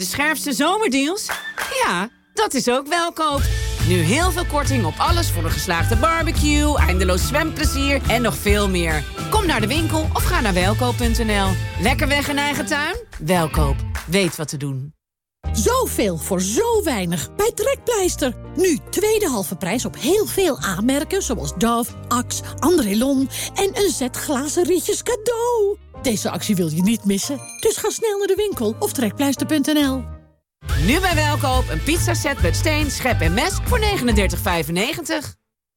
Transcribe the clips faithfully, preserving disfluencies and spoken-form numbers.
scherpste zomerdeals? Ja, dat is ook Welkoop. Nu heel veel korting op alles voor een geslaagde barbecue, eindeloos zwemplezier en nog veel meer. Kom naar de winkel of ga naar welkoop punt n l. Lekker weg in eigen tuin? Welkoop. Weet wat te doen. Zoveel voor zo weinig bij Trekpleister. Nu tweede halve prijs op heel veel aanmerken zoals Dove, Axe, Andrelon en een set glazen rietjes cadeau. Deze actie wil je niet missen, dus ga snel naar de winkel of trekpleister punt n l. Nu bij Welkoop een pizzaset met steen, schep en mes voor negenendertig vijfennegentig.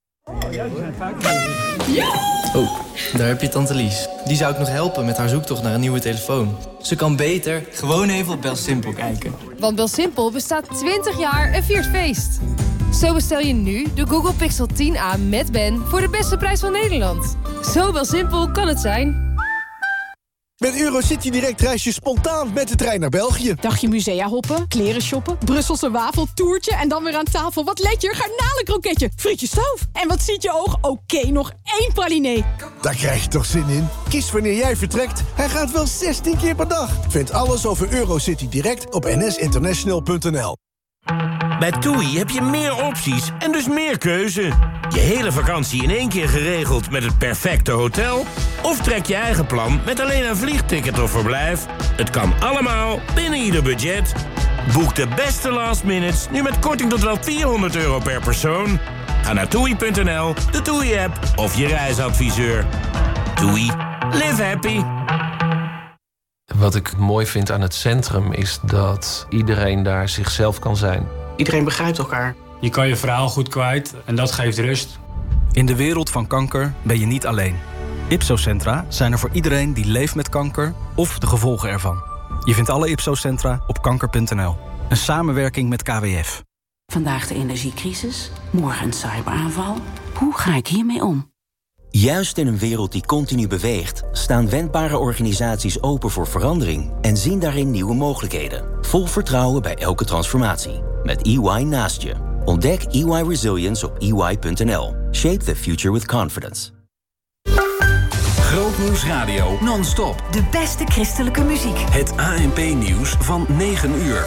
Oh, daar heb je tante Lies. Die zou ik nog helpen met haar zoektocht naar een nieuwe telefoon. Ze kan beter gewoon even op BelSimpel kijken. Want BelSimpel bestaat twintig jaar en viert feest. Zo bestel je nu de Google Pixel tien a met Ben voor de beste prijs van Nederland. Zo BelSimpel kan het zijn. Met Eurocity Direct reis je spontaan met de trein naar België. Dagje musea hoppen, kleren shoppen, Brusselse wafeltoertje en dan weer aan tafel. Wat let je? Garnalenkroketje, frietje stoof. En wat ziet je oog? Oké, okay, nog één pralinee. Daar krijg je toch zin in? Kies wanneer jij vertrekt. Hij gaat wel zestien keer per dag. Vind alles over Eurocity Direct op n s international punt n l. Bij TUI heb je meer opties en dus meer keuze. Je hele vakantie in één keer geregeld met het perfecte hotel? Of trek je eigen plan met alleen een vliegticket of verblijf? Het kan allemaal binnen ieder budget. Boek de beste last minutes nu met korting tot wel vierhonderd euro per persoon. Ga naar toei punt n l, de TUI-app of je reisadviseur. TUI. Live happy. Wat ik mooi vind aan het centrum is dat iedereen daar zichzelf kan zijn. Iedereen begrijpt elkaar. Je kan je verhaal goed kwijt en dat geeft rust. In de wereld van kanker ben je niet alleen. Ipso-centra zijn er voor iedereen die leeft met kanker of de gevolgen ervan. Je vindt alle Ipso-centra op kanker punt n l. Een samenwerking met K W F. Vandaag de energiecrisis, morgen een cyberaanval. Hoe ga ik hiermee om? Juist in een wereld die continu beweegt, staan wendbare organisaties open voor verandering en zien daarin nieuwe mogelijkheden. Vol vertrouwen bij elke transformatie. Met E Y naast je. Ontdek E Y Resilience op e y punt n l. Shape the future with confidence. Grootnieuws Radio non-stop. De beste christelijke muziek. Het A N P-nieuws van negen uur.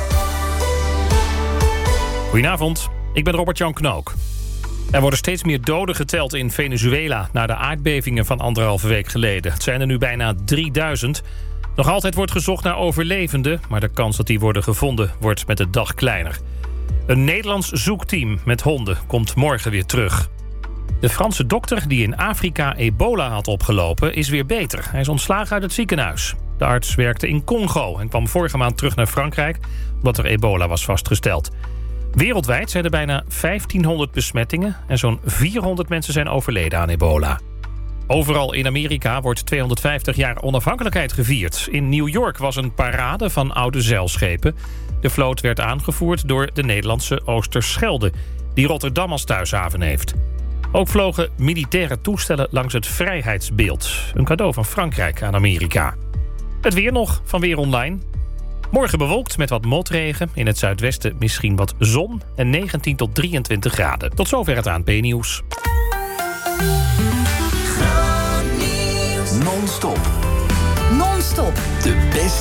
Goedenavond, ik ben Robert-Jan Knook. Er worden steeds meer doden geteld in Venezuela na de aardbevingen van anderhalve week geleden. Het zijn er nu bijna drieduizend. Nog altijd wordt gezocht naar overlevenden, maar de kans dat die worden gevonden wordt met de dag kleiner. Een Nederlands zoekteam met honden komt morgen weer terug. De Franse dokter die in Afrika ebola had opgelopen is weer beter. Hij is ontslagen uit het ziekenhuis. De arts werkte in Congo en kwam vorige maand terug naar Frankrijk omdat er ebola was vastgesteld. Wereldwijd zijn er bijna vijftienhonderd besmettingen en zo'n vierhonderd mensen zijn overleden aan ebola. Overal in Amerika wordt tweehonderdvijftig jaar onafhankelijkheid gevierd. In New York was een parade van oude zeilschepen. De vloot werd aangevoerd door de Nederlandse Oosterschelde, die Rotterdam als thuishaven heeft. Ook vlogen militaire toestellen langs het vrijheidsbeeld. Een cadeau van Frankrijk aan Amerika. Het weer nog van Weer Online. Morgen bewolkt met wat motregen. In het zuidwesten misschien wat zon en negentien tot drieëntwintig graden. Tot zover het A N P-nieuws. Non-stop. Non-stop. De beste